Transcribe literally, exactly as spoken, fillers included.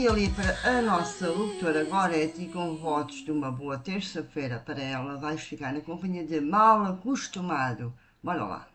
E ali para a nossa locutora Gorete, com votos de uma boa terça-feira para ela, vais ficar na companhia de Mal Acostumado. Bora lá.